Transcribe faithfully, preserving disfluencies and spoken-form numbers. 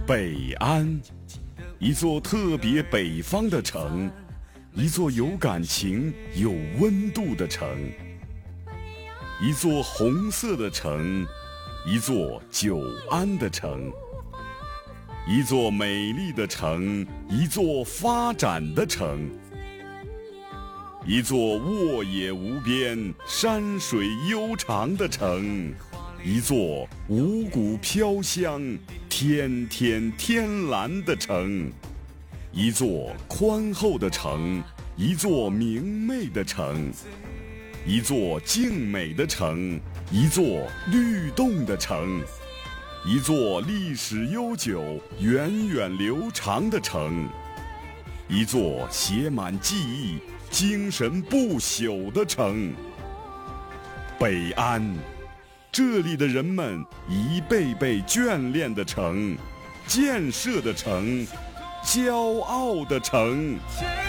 北安，一座特别北方的城，一座有感情、有温度的城，一座红色的城，一座久安的城，一座美丽的城，一座发展的城，一座沃野无边、山水悠长的城，一座五谷飘香、天天天蓝的城，一座宽厚的城，一座明媚的城，一座静美的城，一座律动的城，一座历史悠久、源远流长的城，一座写满记忆、精神不朽的城。北安，这里的人们一辈辈眷恋的城，建设的城，骄傲的城。